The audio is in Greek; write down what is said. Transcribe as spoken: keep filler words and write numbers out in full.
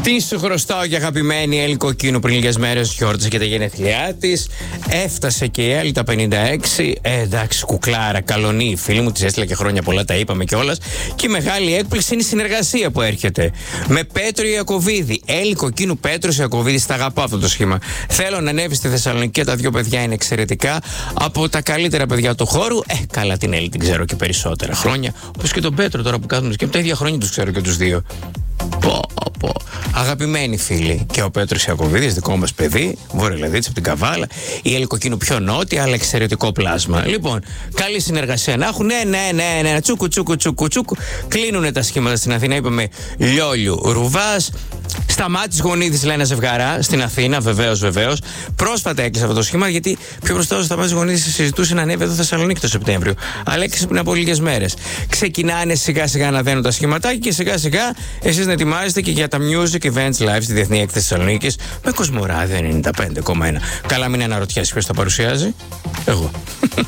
Τι σου χρωστάω για αγαπημένη Έλλη Κοκκίνου, πριν λίγες μέρες γιόρτασε και τα γενέθλιά της. Έφτασε και η Έλλη τα πενήντα έξι. Ε, εντάξει, κουκλάρα, καλονή. Η φίλη μου της έστειλα και χρόνια πολλά, τα είπαμε κιόλας. Και η μεγάλη έκπληξη είναι η συνεργασία που έρχεται με Πέτρο Ιακωβίδη. Έλλη Κοκκίνου, Πέτρος Ιακωβίδης, τα αγαπάω αυτό το σχήμα. Θέλω να ανέβει στη Θεσσαλονίκη και τα δύο παιδιά είναι εξαιρετικά. Από τα καλύτερα παιδιά του χώρου. Ε, καλά, την Έλλη την ξέρω και περισσότερα χρόνια. Όπως και τον Πέτρο τώρα που κάθονται και από τα ίδια χρόνια τους ξέρω και τους δύο. Πω, πω. Αγαπημένοι φίλοι. Και ο Πέτρος Ιακωβίδης, δικό μας παιδί, Βορειοελαδίτης από την Καβάλα. Η Έλλη Κοκκίνου πιο νότια, αλλά εξαιρετικό πλάσμα. Λοιπόν, καλή συνεργασία να έχουν. Ναι, ναι, ναι, ναι. Τσούκου, τσούκου, τσούκου, τσούκου. Κλείνουνε τα σχήματα στην Αθήνα. Είπαμε Λιόλιου, Ρουβάς. Σταμάτης Γονίδης, λέει ένα ζευγαρά στην Αθήνα, βεβαίως, βεβαίως. Πρόσφατα έκλεισε αυτό το σχήμα, γιατί πιο μπροστά ο Σταμάτης Γονίδης συζητούσε να ανέβει εδώ Θεσσαλονίκη το Σεπτέμβριο. Αλλά έκλεισε πριν από λίγες μέρες. Ξεκινάνε σιγά σιγά να δένουν τα σχηματάκια και σιγά σιγά εσείς να ετοιμάζεστε και για τα Music Events Live στη Διεθνή Έκθεση Θεσσαλονίκης με Κοσμοράδιο ενενήντα πέντε κόμμα ένα. Καλά, μην αναρωτιέσαι ποιος τα παρουσιάζει. Εγώ.